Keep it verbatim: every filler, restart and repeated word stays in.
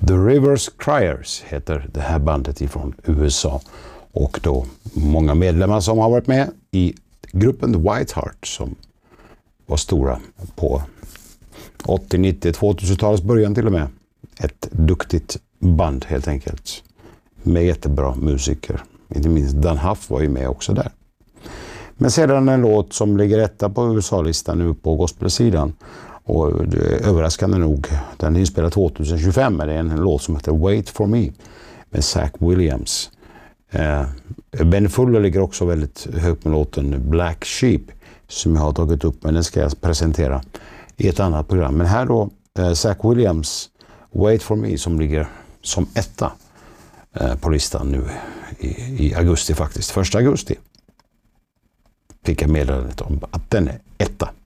The Rivers Criers heter det här bandet ifrån U S A. Och då många medlemmar som har varit med i gruppen The White Heart som var stora på åttio-, nittio-, tvåtusentalets början till och med. Ett duktigt band helt enkelt. Med jättebra musiker. Inte minst Dan Huff var ju med också där. Men sedan en låt som ligger etta på U S A-listan nu på gospelsidan. Och det är överraskande nog, den är inspelad tjugohundratjugofem, men det är en låt som heter Wait for Me med Zach Williams. Eh, Ben Fuller ligger också väldigt högt med låten Black Sheep som jag har tagit upp, men den ska jag presentera i ett annat program. Men här då eh, Zach Williams Wait for Me som ligger som etta eh, på listan nu i, i augusti faktiskt. Första augusti fick jag meddelandet om att den är etta.